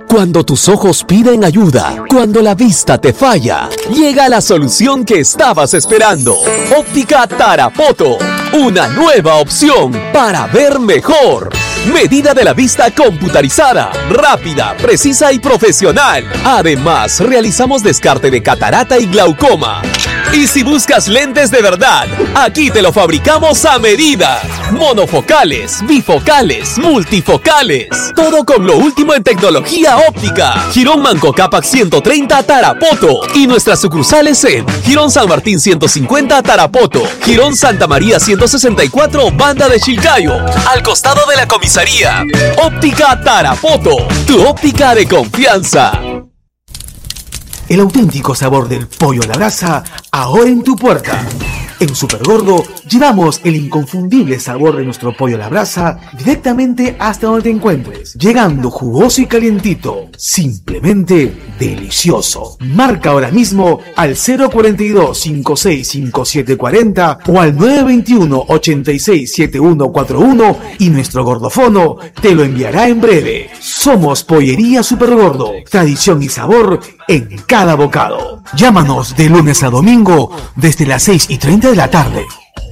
Cuando tus ojos piden ayuda, cuando la vista te falla, llega la solución que estabas esperando. Óptica Tarapoto, una nueva opción para ver mejor. Medida de la vista computarizada, rápida, precisa y profesional. Además, realizamos descarte de catarata y glaucoma. Y si buscas lentes de verdad, aquí te lo fabricamos a medida. Monofocales, bifocales, multifocales. Todo con lo último en tecnología óptica. Jirón Manco Cápac 130 Tarapoto. Y nuestras sucursales en Jirón San Martín 150 Tarapoto. Jirón Santa María 164 Banda de Chilcayo. Al costado de la comisaría. Óptica Tarapoto. Tu óptica de confianza. El auténtico sabor del pollo a la brasa, ahora en tu puerta. En Supergordo llevamos el inconfundible sabor de nuestro pollo a la brasa directamente hasta donde te encuentres, llegando jugoso y calientito, simplemente delicioso. Marca ahora mismo al 042-565740 o al 921-867141 y nuestro gordofono te lo enviará en breve. Somos Pollería Supergordo, tradición y sabor en cada bocado. Llámanos de lunes a domingo desde las 6:30 de la tarde.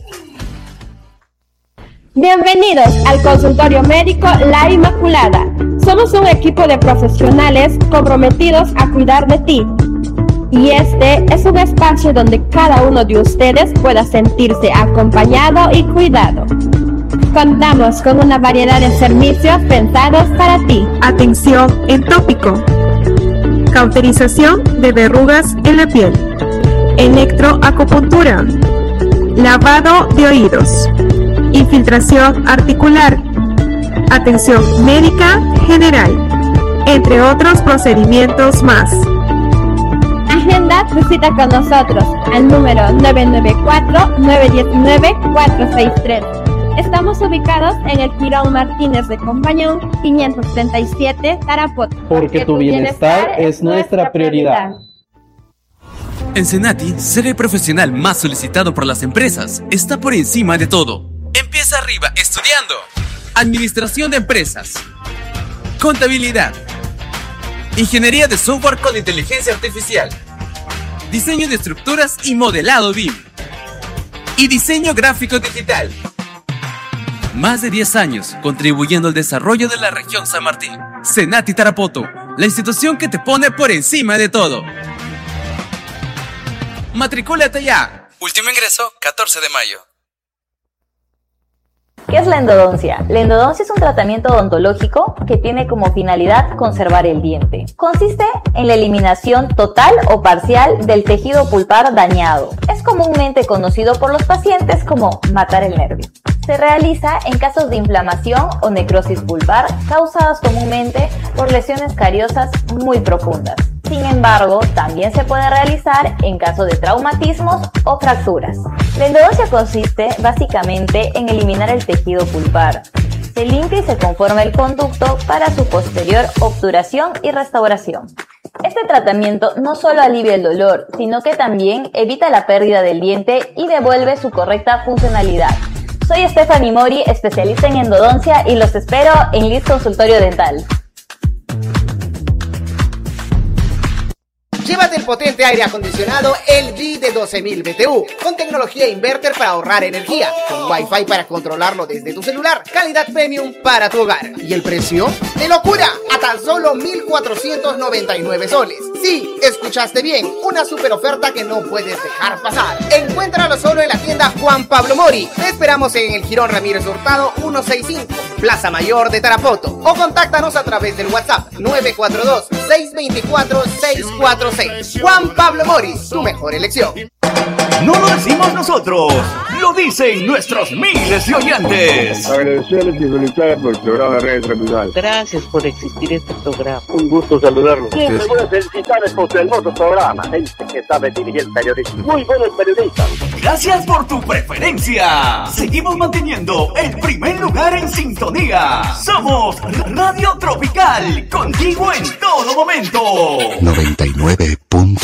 Bienvenidos al consultorio médico La Inmaculada. Somos un equipo de profesionales comprometidos a cuidar de ti. Y este es un espacio donde cada uno de ustedes pueda sentirse acompañado y cuidado. Contamos con una variedad de servicios pensados para ti. Atención en tópico, cauterización de verrugas en la piel, electroacupuntura, lavado de oídos, infiltración articular, atención médica general, entre otros procedimientos más. Agenda tu cita con nosotros al número 994-919-463. Estamos ubicados en el Jirón Martínez de Compañón, 537 Tarapoto. Porque tu bienestar es nuestra prioridad. En Senati, ser el profesional más solicitado por las empresas está por encima de todo. Empieza arriba estudiando Administración de Empresas, Contabilidad, Ingeniería de Software con Inteligencia Artificial, Diseño de Estructuras y Modelado BIM y Diseño Gráfico Digital. Más de 10 años contribuyendo al desarrollo de la región San Martín. Senati Tarapoto, la institución que te pone por encima de todo. ¡Matricúlate ya! Último ingreso, 14 de mayo. ¿Qué es la endodoncia? La endodoncia es un tratamiento odontológico que tiene como finalidad conservar el diente. Consiste en la eliminación total o parcial del tejido pulpar dañado. Es comúnmente conocido por los pacientes como matar el nervio. Se realiza en casos de inflamación o necrosis pulpar causadas comúnmente por lesiones cariosas muy profundas. Sin embargo, también se puede realizar en caso de traumatismos o fracturas. La endodoncia consiste básicamente en eliminar el tejido pulpar. Se limpia y se conforma el conducto para su posterior obturación y restauración. Este tratamiento no solo alivia el dolor, sino que también evita la pérdida del diente y devuelve su correcta funcionalidad. Soy Stephanie Mori, especialista en endodoncia, y los espero en Liz Consultorio Dental. Llévate el potente aire acondicionado LG de 12.000 BTU, con tecnología inverter para ahorrar energía, con Wi-Fi para controlarlo desde tu celular, calidad premium para tu hogar. ¿Y el precio? ¡De locura! A tan solo 1.499 soles. Sí, escuchaste bien, una super oferta que no puedes dejar pasar. Encuéntralo solo en la tienda Juan Pablo Mori. Te esperamos en el Jirón Ramírez Hurtado 165, Plaza Mayor de Tarapoto, o contáctanos a través del WhatsApp 942-624-646. Juan Pablo Moris, tu mejor elección. No lo decimos nosotros, lo dicen nuestros miles de oyentes. Agradecerles y felicitarles por el programa de Radio Tropical. Gracias por existir este programa. Un gusto saludarlos. Siempre voy a felicitarles por su hermoso programa. Gente que sabe dirigir el periodismo. Muy buenos periodistas. Gracias por tu preferencia. Seguimos manteniendo el primer lugar en sintonía. Somos Radio Tropical, contigo en todo momento. 99.1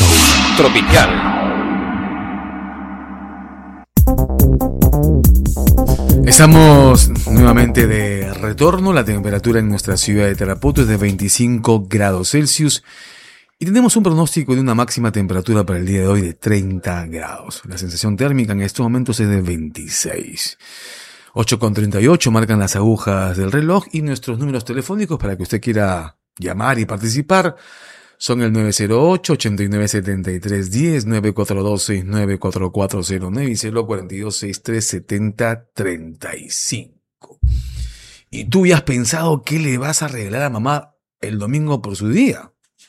Tropical. Estamos nuevamente de retorno. La temperatura en nuestra ciudad de Tarapoto es de 25 grados Celsius y tenemos un pronóstico de una máxima temperatura para el día de hoy de 30 grados. La sensación térmica en estos momentos es de 26. 8:38 marcan las agujas del reloj y nuestros números telefónicos para que usted quiera llamar y participar son el 908-8973-10, 942-694409 y 042-6370-35. ¿Y tú ya has pensado qué le vas a regalar a mamá el domingo por su día?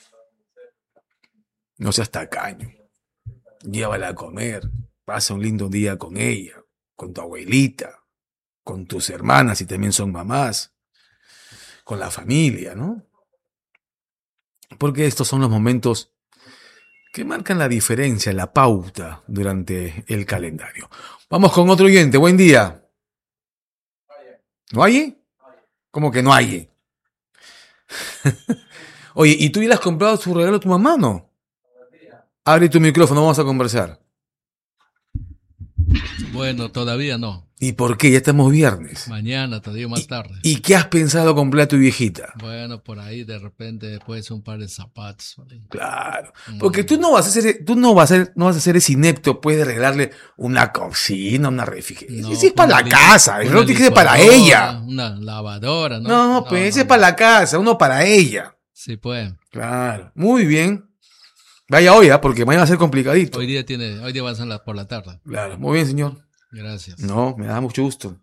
No seas tacaño. Llévala a comer. Pasa un lindo día con ella, con tu abuelita, con tus hermanas si también son mamás, con la familia, ¿no? Porque estos son los momentos que marcan la diferencia, la pauta durante el calendario. Vamos con otro oyente. Buen día. ¿No hay? ¿Cómo que no hay? Oye, ¿y tú ya le has comprado su regalo a tu mamá, no? Abre tu micrófono, vamos a conversar. Bueno, todavía no. ¿Y por qué? Ya estamos viernes. Mañana, todavía más tarde. ¿Y qué has pensado comprar a tu viejita? Bueno, por ahí de repente puede ser un par de zapatos. ¿Vale? Claro, porque tú no vas a ser ese inepto, puedes regalarle una cocina, una refrigeración. Ese es para la casa, el reloj tiene que ser para ella. Una lavadora, ¿no? No, pues ese es para la casa, uno para ella. Sí, pues. Claro, muy bien. Vaya hoy, porque mañana va a ser complicadito. Hoy día va a ser por la tarde. Claro, muy bien, señor. Gracias. No, me da mucho gusto.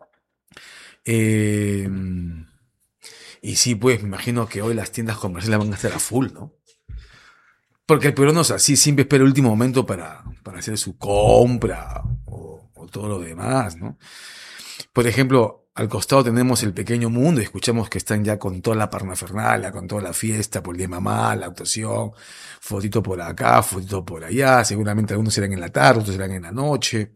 Y sí, pues, me imagino que hoy las tiendas comerciales van a estar a full, ¿no? Porque el peruano es así, siempre espera el último momento para hacer su compra o todo lo demás, ¿no? Por ejemplo, al costado tenemos el Pequeño Mundo y escuchamos que están ya con toda la parnafernalia, con toda la fiesta por el día de mamá, la actuación, fotito por acá, fotito por allá, seguramente algunos serán en la tarde, otros serán en la noche.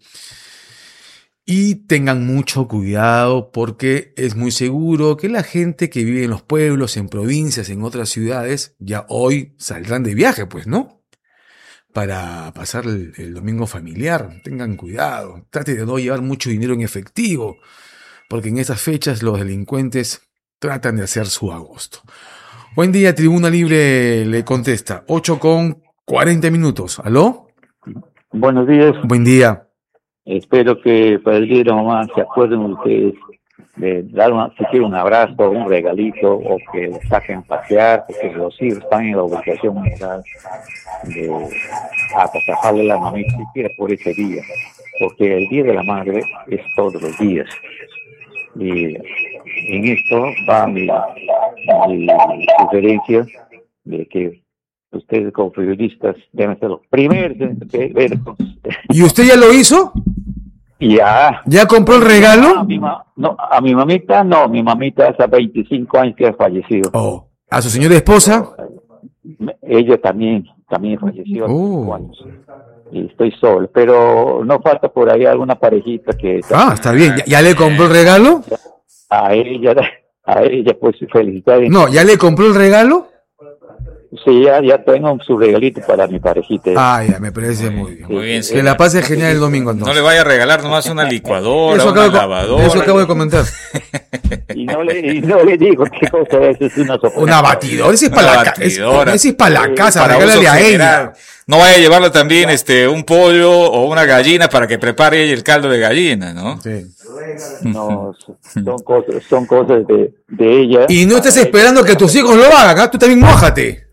Y tengan mucho cuidado porque es muy seguro que la gente que vive en los pueblos, en provincias, en otras ciudades, ya hoy saldrán de viaje, pues, ¿no? Para pasar el domingo familiar. Tengan cuidado. Trate de no llevar mucho dinero en efectivo, porque en esas fechas los delincuentes tratan de hacer su agosto. Buen día, Tribuna Libre le contesta. 8:40. ¿Aló? Buenos días. Buen día. Espero que para el día de la mamá se acuerden ustedes de dar si quieren un abrazo, un regalito, o que los saquen a pasear, porque los hijos están en la obligación moral de atajarle la mamita siquiera por ese día, porque el día de la madre es todos los días. Y en esto va mi sugerencia de que ustedes como periodistas deben ser los primeros en ver. ¿Y usted ya lo hizo? Ya. ¿Ya compró el regalo? A mi mamita no, mi mamita hace 25 años que ha fallecido. Oh. ¿A su señora esposa? Ella también falleció hace 5 años. Y estoy solo, pero no falta por ahí alguna parejita que... Está bien. ¿Ya le compró el regalo? A ella pues felicidades. No, ¿ya le compró el regalo? Sí, ya tengo su regalito para mi parejita. Ya me parece muy bien. Muy bien, que la pase genial el domingo, entonces. No le vaya a regalar nomás una licuadora, una lavadora. Eso acabo de comentar. Y no le digo qué cosa es una sopa. Una batidora, ese es para la casa. Ese es para la casa, para regálale a general. ella. No vaya a llevarle también un pollo o una gallina para que prepare ella el caldo de gallina, ¿no? Sí. No, son cosas de ella. Y no estés esperando que tus hijos lo hagan, tú también mójate.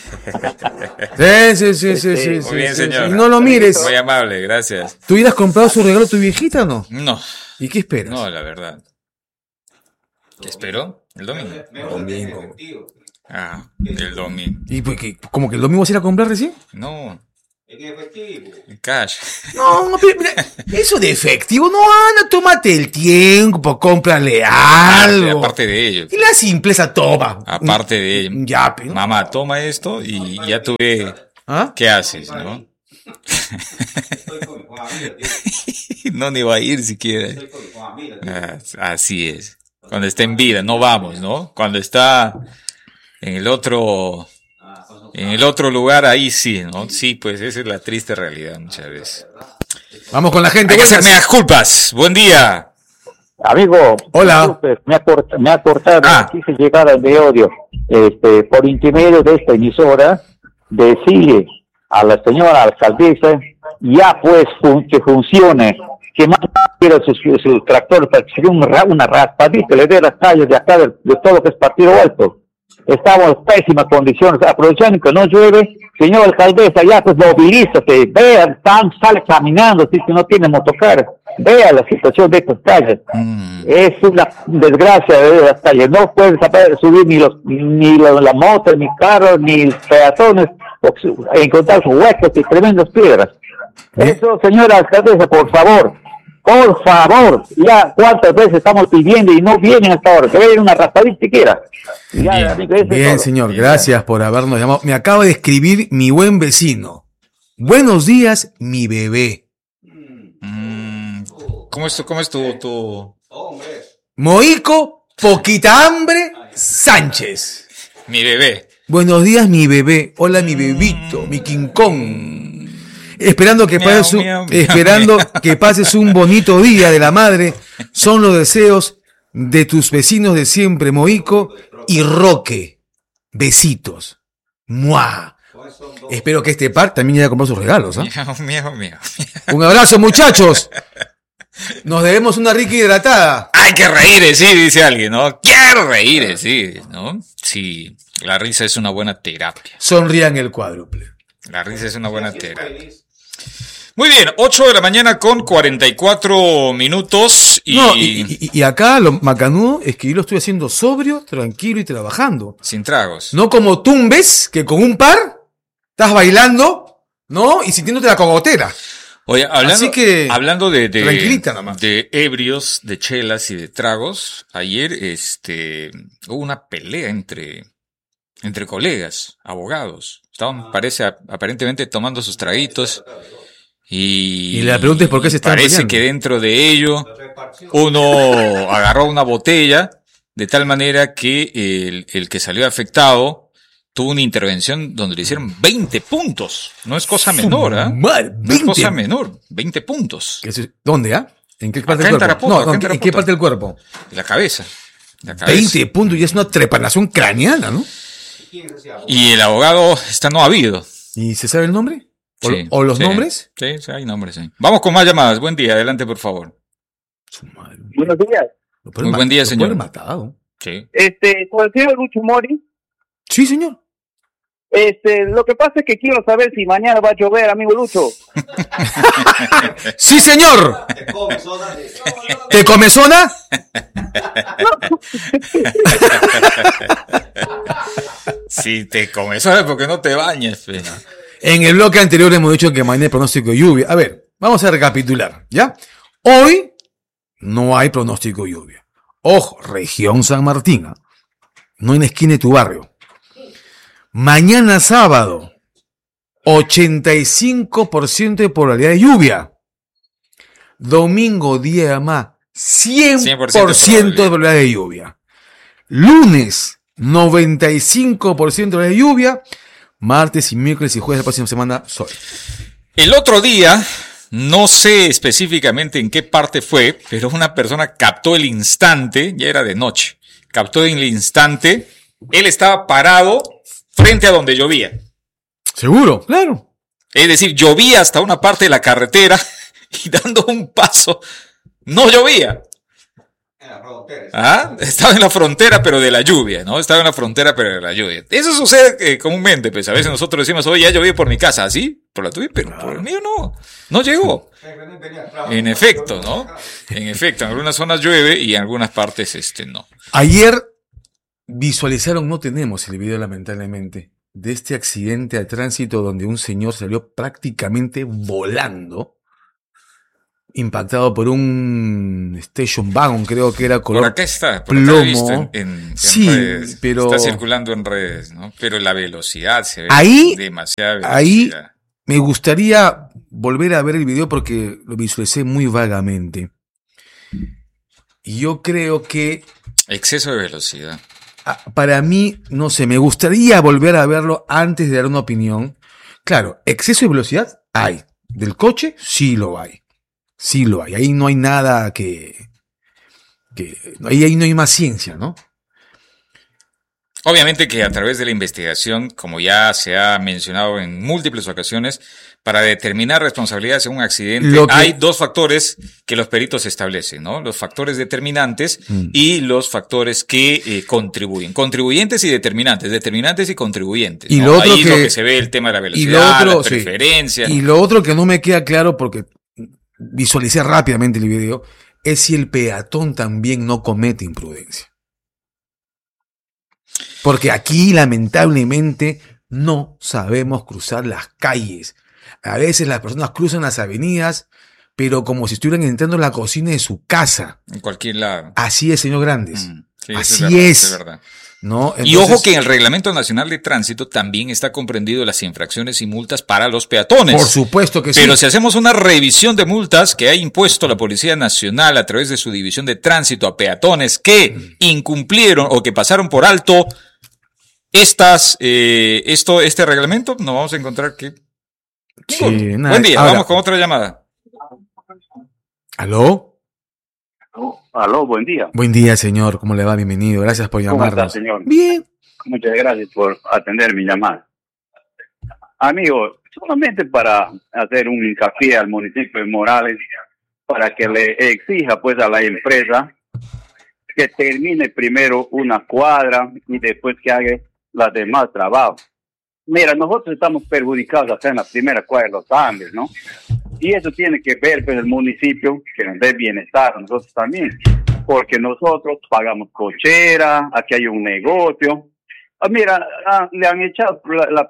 Sí. Muy bien, señor. Y no lo mires. Muy amable, gracias. ¿Tú hubieras comprado su regalo a tu viejita o no? No. ¿Y qué esperas? No, la verdad. ¿Qué espero? El domingo. El domingo. El domingo. ¿Y pues, como que el domingo vas a ir a comprar recién? No. En efectivo. En cash. No, pero mira, eso de efectivo, no, Ana, tómate el tiempo, cómprale algo. Aparte de ello. Y la simpleza toma. Aparte de ello. Ya, pero... Mamá, toma esto y ya tú ves qué haces, ¿no? No, ni va a ir siquiera. Así es. Cuando está en vida, no vamos, ¿no? Cuando está en el otro lugar, ahí sí, ¿no? Sí, pues esa es la triste realidad muchas veces. Vamos con la gente. Hay que hacerme las culpas. Buen día. Amigo, hola. Me ha cortado, quise llegar al meollo, por intermedio de esta emisora, decirle a la señora alcaldesa, ya pues que funcione, que más quiera su tractor para que se dé una raspadita, le dé las calles de acá de todo lo que es Partido Alto. Estamos en pésimas condiciones, aprovechando que no llueve, señor alcaldesa, ya pues movilízate, vea, sale caminando, si no tiene motocar, vea la situación de estas calles. Es una desgracia de las calles, no pueden subir ni la moto, ni carros, ni peatones, encontrar sus huecos y tremendas piedras. Eso, señora alcaldesa, por favor, ya cuántas veces estamos pidiendo y no vienen hasta ahora, que vengan una raspadita siquiera. Bien, señor, gracias por habernos llamado. Me acaba de escribir mi buen vecino. Buenos días, mi bebé. ¿Cómo es tu... Moico, poquita hambre, Sánchez. Mi bebé. Buenos días, mi bebé. Hola, mi bebito, mi King Kong. Esperando que pases un bonito día de la madre. Son los deseos de tus vecinos de siempre, Moico y Roque. Besitos. ¡Mua! Espero que este par también haya comprado sus regalos. Miau. Un abrazo, muchachos. Nos debemos una rica hidratada. Hay que reír, sí, dice alguien, ¿no? Quiero reír, sí, ¿no? Sí, la risa es una buena terapia. Sonrían el cuádruple. La risa es una buena terapia. Muy bien, 8 de la mañana con 44 minutos. Y acá lo macanudo es que yo lo estoy haciendo sobrio, tranquilo y trabajando. Sin tragos. No como Tumbes, que con un par estás bailando, ¿no? Y sintiéndote la cogotera. Oye, hablando tranquilita nomás. De ebrios, de chelas y de tragos, ayer hubo una pelea entre colegas, abogados. Estaban, aparentemente tomando sus traguitos. Y la pregunta es por qué se están parece peleando. Que dentro de ello uno agarró una botella de tal manera que el que salió afectado tuvo una intervención donde le hicieron 20 puntos. No es cosa menor, ¿ah? No es cosa menor, 20 puntos. ¿Dónde, ¿En qué parte del cuerpo? ¿En qué parte del cuerpo? La cabeza. 20 puntos y es una trepanación craneana, ¿no? Y el abogado no ha habido. ¿Y se sabe el nombre? ¿O los nombres? Sí, hay nombres, sí. Vamos con más llamadas. Buen día, adelante, por favor. Buenos días. Muy buen día, señor. Matado. Sí. ¿Con el señor Lucho Mori? Sí, señor. Lo que pasa es que quiero saber si mañana va a llover, amigo Lucho. ¡Sí, señor! ¿Te comezona? Si te comezona, porque no te bañes, pena. En el bloque anterior hemos dicho que mañana hay pronóstico de lluvia. A ver, vamos a recapitular, ¿ya? Hoy no hay pronóstico de lluvia. Ojo, región San Martín. No en la esquina de tu barrio. Mañana sábado, 85% de probabilidad de lluvia. Domingo, día de más, 100% de probabilidad de lluvia. Lunes, 95% de lluvia. Martes y miércoles y jueves de la próxima semana, sol. El otro día, no sé específicamente en qué parte fue, pero una persona captó el instante, ya era de noche, captó el instante, él estaba parado frente a donde llovía. ¿Seguro? Claro. Es decir, llovía hasta una parte de la carretera y dando un paso, no llovía. Estaba en la frontera, pero de la lluvia, ¿no? Estaba en la frontera, pero de la lluvia. Eso sucede comúnmente, pues a veces nosotros decimos, oye, ya lloví por mi casa, ¿así? Por la tuya, pero por el mío no llegó. En efecto, ¿no? En efecto, en algunas zonas llueve y en algunas partes no. Ayer visualizaron, no tenemos el video lamentablemente, de este accidente al tránsito donde un señor salió prácticamente volando, impactado por un station wagon, creo que era color por acá está plomo. En sí, redes. Pero está circulando en redes, ¿no? Pero la velocidad se ve demasiada velocidad. Ahí me gustaría volver a ver el video porque lo visualicé muy vagamente. Y yo creo que exceso de velocidad. Para mí, no sé, me gustaría volver a verlo antes de dar una opinión. Claro, exceso de velocidad hay. ¿Del coche? Sí lo hay. Sí lo hay. Ahí no hay nada que que ahí no hay más ciencia, ¿no? Obviamente que a través de la investigación, como ya se ha mencionado en múltiples ocasiones, para determinar responsabilidades en un accidente, hay dos factores que los peritos establecen, ¿no? Los factores determinantes y los factores que contribuyen. Contribuyentes y determinantes y contribuyentes. Y ¿no? lo otro ahí que, es lo que se ve el tema de la velocidad, la preferencia. Sí. Y lo otro que no me queda claro, porque visualicé rápidamente el video, es si el peatón también no comete imprudencia. Porque aquí, lamentablemente, no sabemos cruzar las calles. A veces las personas cruzan las avenidas, pero como si estuvieran entrando en la cocina de su casa. En cualquier lado. Así es, señor Grandes. Sí, así es verdad. ¿No? Entonces, y ojo que en el Reglamento Nacional de Tránsito también está comprendido las infracciones y multas para los peatones. Por supuesto que sí. Pero si hacemos una revisión de multas que ha impuesto la Policía Nacional a través de su División de Tránsito a peatones que incumplieron o que pasaron por alto este reglamento, nos vamos a encontrar que... Sí, buen día, ahora, vamos con otra llamada. ¿Aló? Aló, buen día. Buen día, señor. ¿Cómo le va? Bienvenido. Gracias por llamarnos. ¿Cómo está, señor? Bien. Muchas gracias por atender mi llamada. Amigo, solamente para hacer un hincapié al municipio de Morales, para que le exija pues a la empresa que termine primero una cuadra y después que haga las demás trabajos. Mira, nosotros estamos perjudicados acá en la primera cuadra de los Andes, ¿no? Y eso tiene que ver pues el municipio que nos dé bienestar a nosotros también, porque nosotros pagamos cochera, aquí hay un negocio. Mira, le han echado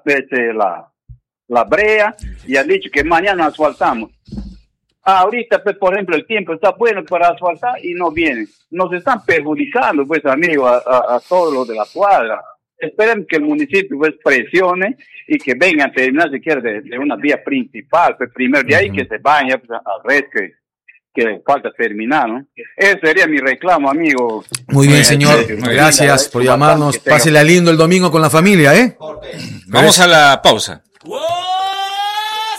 la brea y han dicho que mañana asfaltamos. Ahorita, pues, por ejemplo, el tiempo está bueno para asfaltar y no vienen. Nos están perjudicando, pues, amigos, a todos los de la cuadra. Esperen que el municipio pues presione y que vengan a terminar siquiera de una vía principal, pues primero de ahí que se vaya pues, al resto que falta terminar, ¿no? Ese sería mi reclamo, amigo. Muy bien, señor. Gracias por llamarnos. Pásela lindo el domingo con la familia, ¿eh? Vamos a la pausa.